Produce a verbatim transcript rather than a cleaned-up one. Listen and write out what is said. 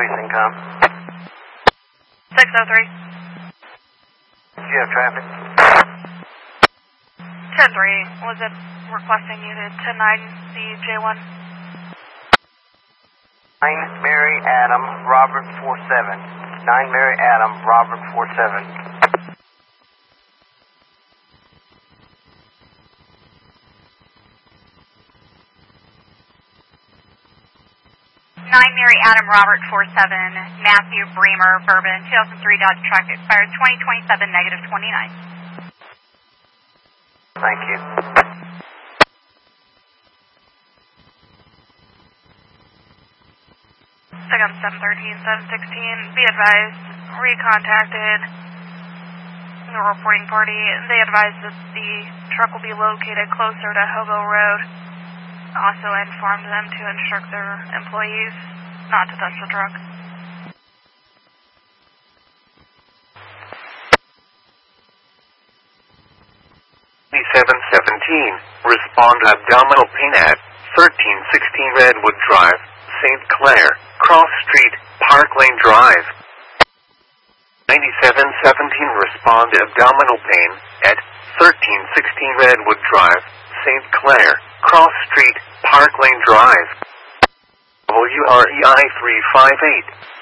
Precinct com. six oh three. Do you have traffic? ten three, was it requesting you to ten nine the J one? nine Mary Adam, Robert four seven. nine Mary Adam, Robert four seven. nine Mary Adam, Robert four seven, Matthew Bremer, Bourbon, two thousand three Dodge truck expired twenty twenty-seven, negative twenty-nine. Thank you. Second seven thirteen, seven sixteen, be advised, recontacted the reporting party. They advised that the truck will be located closer to Hobo Road. Also informed them to instruct their employees not to touch the truck. seven seventeen, respond abdominal pain at thirteen sixteen Redwood Drive, Saint Clair, Cross Street, Park Lane Drive. ninety-seven seventeen, respond abdominal pain at thirteen sixteen Redwood Drive, Saint Clair, Cross Street, Park Lane Drive. W R E I three five eight.